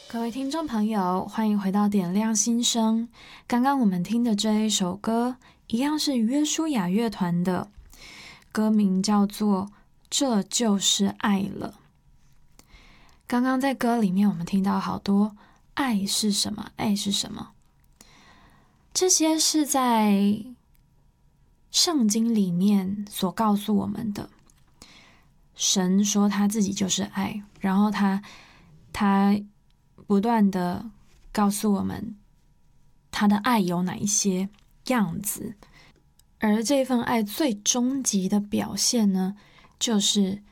各位听众朋友，欢迎回到点亮心声。刚刚我们听的这一首歌，一样是约书亚乐团的，歌名叫做《这就是爱了》。刚刚在歌里面，我们听到好多爱是什么，爱是什么，这些是在圣经里面所告诉我们的。神说他自己就是爱，然后他不断的告诉我们他的爱有哪一些样子，而这份爱最终极的表现呢，就是